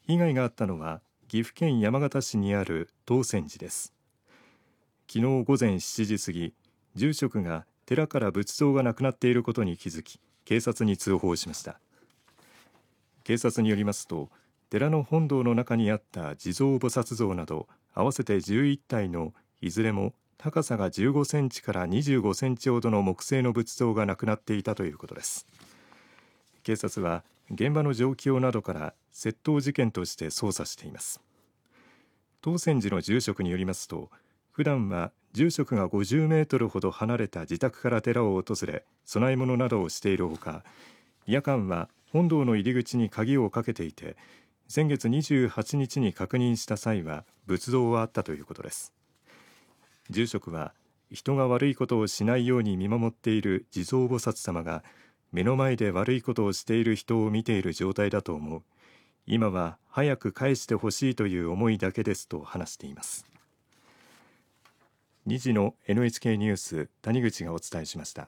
被害があったのは岐阜県山県市にある東泉寺です。昨日午前7時過ぎ、住職が寺から仏像がなくなっていることに気づき、警察に通報しました。警察によりますと、寺の本堂の中にあった地蔵菩薩像など合わせて11体のいずれも高さが15センチから25センチほどの木製の仏像がなくなっていたということです。警察は現場の状況などから窃盗事件として捜査しています。東泉寺の住職によりますと、普段は住職が50メートルほど離れた自宅から寺を訪れ、供え物などをしているほか、夜間は本堂の入り口に鍵をかけていて、先月28日に確認した際は仏像はあったということです。住職は、人が悪いことをしないように見守っている地蔵菩薩様が目の前で悪いことをしている人を見ている状態だと思う。今は早く返してほしいという思いだけですと話しています。2時の NHK ニュース、谷口がお伝えしました。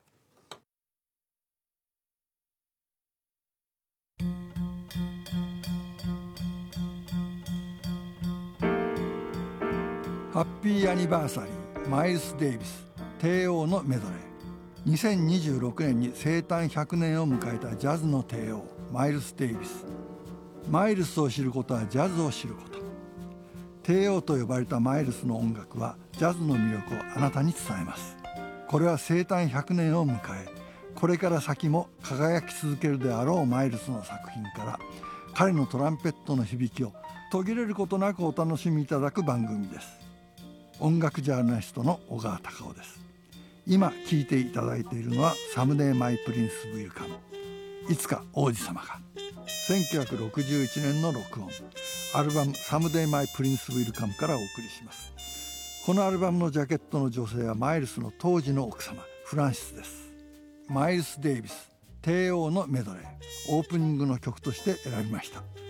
ハッピーアニバーサリーマイルス・デイビス帝王のメドレー。2026年に生誕100年を迎えたジャズの帝王マイルス・デイビス。マイルスを知ることはジャズを知ること。帝王と呼ばれたマイルスの音楽はジャズの魅力をあなたに伝えます。これは生誕100年を迎え、これから先も輝き続けるであろうマイルスの作品から彼のトランペットの響きを途切れることなくお楽しみいただく番組です。音楽ジャーナリストの小川隆夫です。今聴いていただいているのはサムデーマイプリンスウィルカム、いつか王子様が。1961年の録音、アルバムサムデーマイプリンスウィルカムからお送りします。このアルバムのジャケットの女性はマイルスの当時の奥様フランシスです。マイルス・デイビス帝王のメドレー、オープニングの曲として選びました。